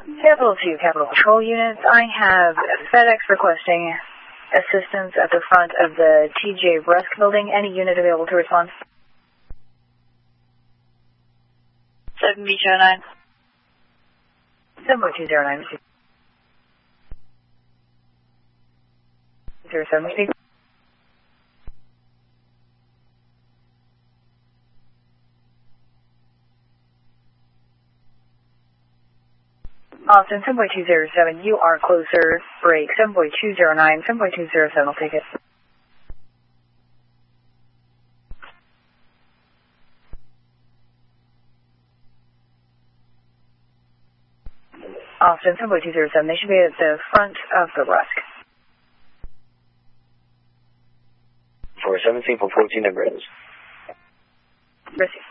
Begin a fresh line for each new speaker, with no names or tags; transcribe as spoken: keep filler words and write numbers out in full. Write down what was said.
Capital two, Capital Patrol units. I have FedEx requesting assistance at the front of the T J Rusk building. Any unit available to respond?
seven Beach oh nine.
seven two zero nine. zero seven eight. Austin, seven two zero seven, you are closer. Break, seven two zero nine, seven two zero seven, I'll take it. Austin, seven two zero seven, they should be at the front of the Rusk.
For seventeen for fourteen, and Rose.
Receive.